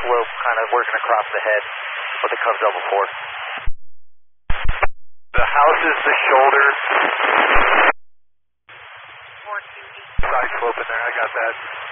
slope kind of working across the head with the Cub double 4. The house is the shoulder. Side slope in there, I got that.